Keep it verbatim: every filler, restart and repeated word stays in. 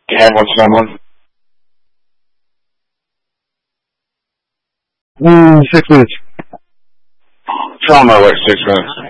Cam, what's the number? Mm, six minutes. Tell him I wait six minutes.